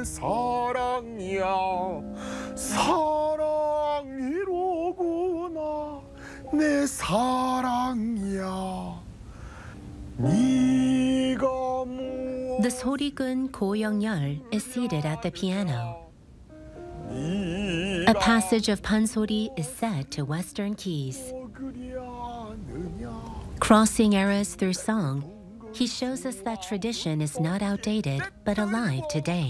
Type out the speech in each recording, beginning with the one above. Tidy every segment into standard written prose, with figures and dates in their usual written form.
사랑이야 사랑이로구나 내 사랑이야 네가 The 소리꾼 Ko Young-yeol is seated at the piano. A passage of Pansori is set to Western keys. Crossing eras through song, he shows us that tradition is not outdated but alive today.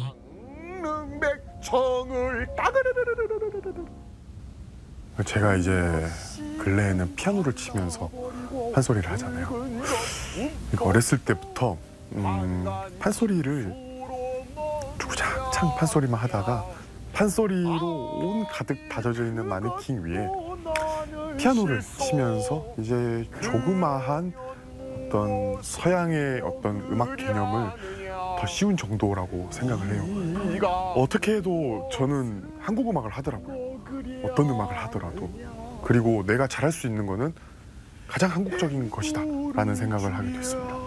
제가 이제 근래에는 피아노를 치면서 판소리를 하잖아요. 그러니까 어렸을 때부터 판소리를 주구장창 판소리만 하다가 판소리로 온 가득 다져져 있는 마네킹 위에 피아노를 치면서 이제 조그마한 어떤 서양의 어떤 음악 개념을 더 씌운 정도라고 생각을 해요. 어떻게 해도 저는 한국 음악을 하더라고요. 어떤 음악을 하더라도. 그리고 내가 잘할 수 있는 거는 가장 한국적인 것이다 라는 생각을 하게 됐습니다.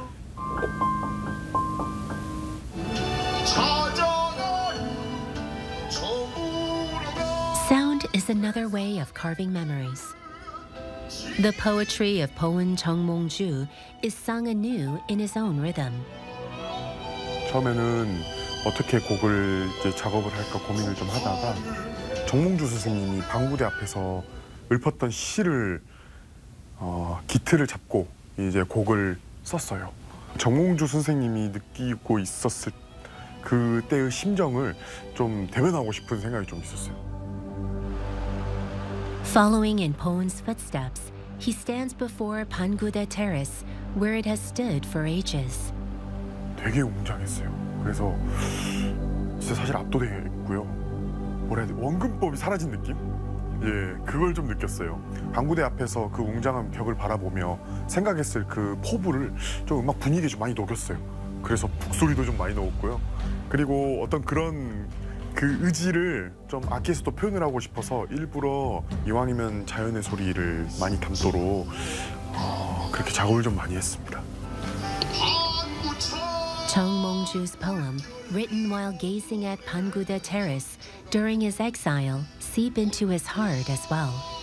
Sound is another way of carving memories. The poetry of Poeun Jeongmong-ju is sung anew in his own rhythm. 처음에는 어떻게 곡을 이제 작업을 할까 고민을 좀 하다가 정몽주 선생님이 방구대 앞에서 읊었던 시를 기틀을 잡고 이제 곡을 썼어요. 정몽주 선생님이 느끼고 있었을 그때의 심정을 좀 대변하고 싶은 생각이 좀 있었어요. Following in Poeun's footsteps, he stands before Pangude Terrace, where it has stood for ages. 되게 웅장했어요. 그래서 진짜 사실 압도됐고요. 뭐라 해야 돼? 원근법이 사라진 느낌? 예, 그걸 좀 느꼈어요. 방구대 앞에서 그 웅장한 벽을 바라보며 생각했을 그 포부를 좀 음악 분위기에 좀 많이 녹였어요. 그래서 북소리도 좀 많이 넣었고요. 그리고 어떤 그런 그 의지를 좀 악기에서도 표현을 하고 싶어서 일부러 이왕이면 자연의 소리를 많이 담도록 그렇게 작업을 좀 많이 했습니다. Jeongmong-ju's poem, written while gazing at Pangude Terrace during his exile, seep into his heart as well.